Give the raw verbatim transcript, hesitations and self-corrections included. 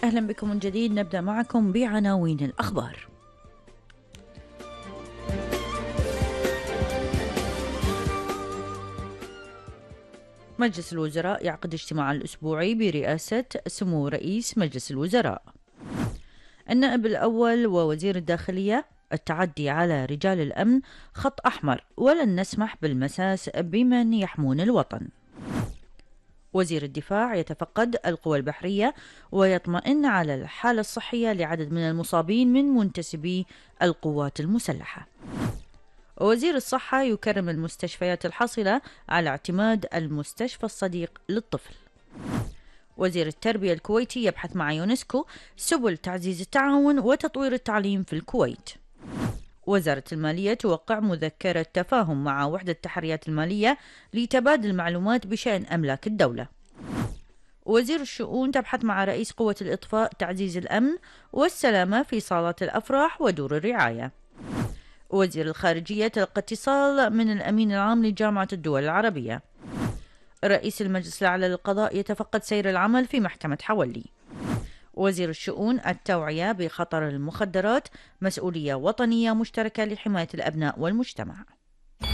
أهلا بكم من جديد. نبدأ معكم بعناوين الأخبار. مجلس الوزراء يعقد اجتماعا الأسبوعي برئاسة سمو رئيس مجلس الوزراء. النائب الأول ووزير الداخلية: التعدي على رجال الأمن خط أحمر، ولن نسمح بالمساس بمن يحمون الوطن. وزير الدفاع يتفقد القوى البحرية ويطمئن على الحالة الصحية لعدد من المصابين من منتسبي القوات المسلحة. وزير الصحة يكرم المستشفيات الحاصلة على اعتماد المستشفى الصديق للطفل. وزير التربية الكويتي يبحث مع يونسكو سبل تعزيز التعاون وتطوير التعليم في الكويت. وزارة المالية توقع مذكرة تفاهم مع وحدة التحريات المالية لتبادل المعلومات بشأن أملاك الدولة. وزير الشؤون تبحث مع رئيس قوة الإطفاء تعزيز الأمن والسلامة في صالات الأفراح ودور الرعاية. وزير الخارجية تلقى اتصال من الأمين العام لجامعة الدول العربية. رئيس المجلس الأعلى للقضاء يتفقد سير العمل في محكمة حولي. وزير الشؤون: التوعية بخطر المخدرات مسؤولية وطنية مشتركة لحماية الأبناء والمجتمع.